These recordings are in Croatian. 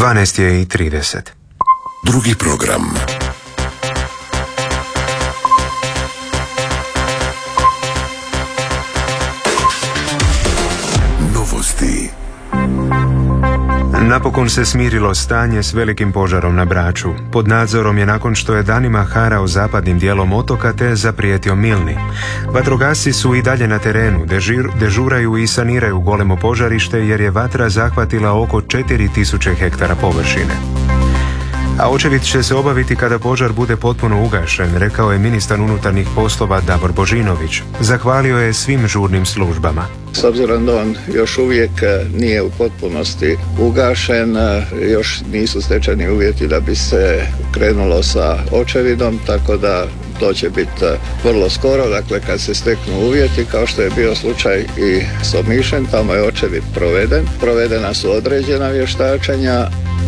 12:30. Drugi program. Novosti. Napokon se smirilo stanje s velikim požarom na Braču. Pod nadzorom je nakon što je danima harao zapadnim dijelom otoka te zaprijetio Milni. Vatrogasci su i dalje na terenu, dežuraju i saniraju golemo požarište jer je vatra zahvatila oko 4000 hektara površine. A očevid će se obaviti kada požar bude potpuno ugašen, rekao je ministar unutarnjih poslova Davor Božinović. Zahvalio je svim žurnim službama. S obzirom da on još uvijek nije u potpunosti ugašen, još nisu stečeni uvjeti da bi se krenulo sa očevidom, tako da to će biti vrlo skoro, dakle kad se steknu uvjeti, kao što je bio slučaj i s Omišem, tamo je očevid proveden. Provedena su određena vještačenja.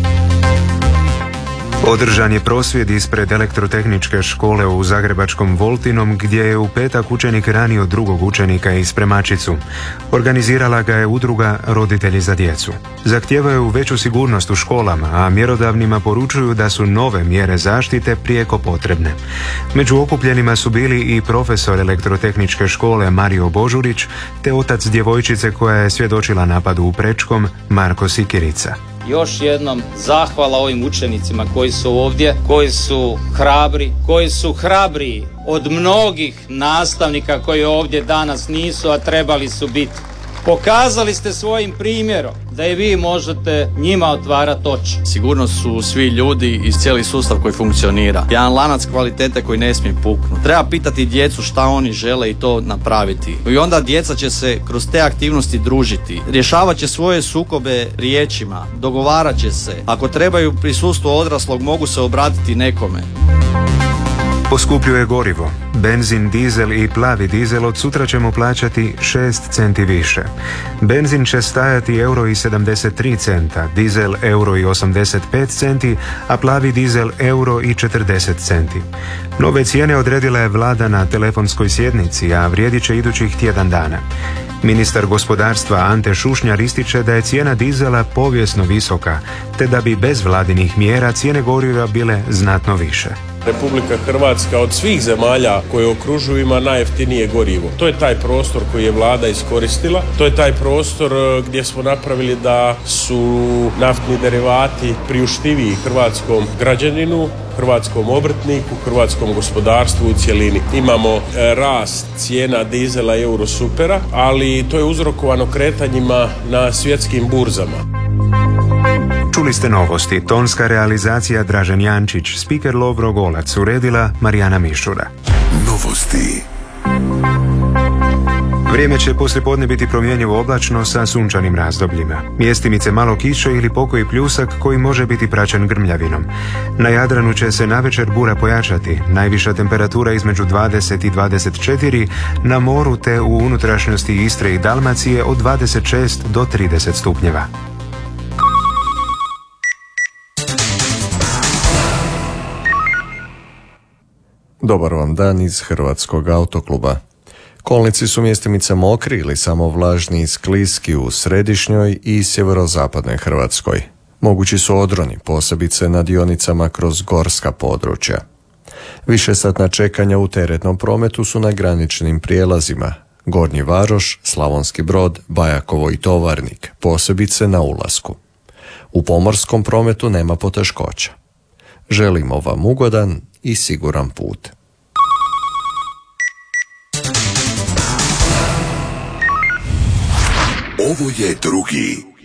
Održan je prosvjed ispred elektrotehničke škole u zagrebačkom Voltinom gdje je u petak učenik ranio drugog učenika i spremačicu. Organizirala ga je udruga Roditelji za djecu. Zahtijevaju veću sigurnost u školama, a mjerodavnima poručuju da su nove mjere zaštite prijeko potrebne. Među okupljenima su bili i profesor elektrotehničke škole Mario Božurić te otac djevojčice koja je svjedočila napadu u Prečkom, Marko Sikirica. Još jednom zahvala ovim učenicima koji su ovdje, koji su hrabri, koji su hrabriji od mnogih nastavnika koji ovdje danas nisu, a trebali su biti. Pokazali ste svojim primjerom da i vi možete njima otvarati oči. Sigurno su svi ljudi i cijeli sustav koji funkcionira. Jedan lanac kvalitete koji ne smije puknuti. Treba pitati djecu šta oni žele i to napraviti. I onda djeca će se kroz te aktivnosti družiti. Rješavat će svoje sukobe riječima. Dogovarat će se. Ako trebaju prisustvo odraslog, mogu se obratiti nekome. Poskupljuje gorivo. Benzin, dizel i plavi dizel od sutra ćemo plaćati 6 centi više. Benzin će stajati €1,73, dizel €1,85 centi, a plavi dizel €1,40 centi. Nove cijene odredila je vlada na telefonskoj sjednici, a vrijedit će idućih tjedan dana. Ministar gospodarstva Ante Šušnjar ističe da je cijena dizela povijesno visoka, te da bi bez vladinih mjera cijene goriva bile znatno više. Republika Hrvatska od svih zemalja koje okružuju ima najjeftinije gorivo. To je taj prostor koji je vlada iskoristila. To je taj prostor gdje smo napravili da su naftni derivati priuštiviji hrvatskom građaninu, hrvatskom obrtniku, hrvatskom gospodarstvu u cjelini. Imamo rast cijena dizela i eurosupera, ali to je uzrokovano kretanjima na svjetskim burzama. Čuli ste novosti. Tonska realizacija Dražen Jančić, spiker Lovro Golac, uredila Marijana Mišura. Novosti. Vrijeme će poslijepodne biti promjenjivo oblačno sa sunčanim razdobljima. Mjestimice malo kiše ili pokoji pljusak koji može biti praćen grmljavinom. Na Jadranu će se navečer bura pojačati. Najviša temperatura između 20 i 24, na moru te u unutrašnjosti Istre i Dalmacije od 26 do 30 stupnjeva. Dobar vam dan iz Hrvatskog autokluba. Kolnici su mjestimice mokri ili samo vlažni i skliski u središnjoj i sjeverozapadnoj Hrvatskoj. Mogući su odroni, posebice na dionicama kroz gorska područja. Višesatna čekanja u teretnom prometu su na graničnim prijelazima Gornji Varoš, Slavonski Brod, Bajakovo i Tovarnik, posebice na ulasku. U pomorskom prometu nema poteškoća. Želimo vam ugodan i siguran put. Ovo je drugi